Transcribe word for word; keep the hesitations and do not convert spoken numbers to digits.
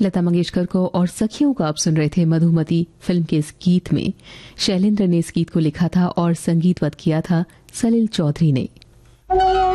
लता मंगेशकर को और सखियों को आप सुन रहे थे मधुमती फिल्म के इस गीत में। शैलेंद्र ने इस गीत को लिखा था और संगीतवत किया था सलिल चौधरी ने।